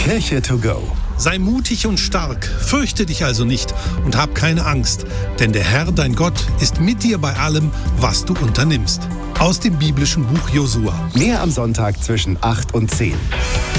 Kirche to go. Sei mutig und stark, fürchte dich also nicht und hab keine Angst, denn der Herr, dein Gott, ist mit dir bei allem, was du unternimmst. Aus dem biblischen Buch Josua. Mehr am Sonntag zwischen 8 und 10.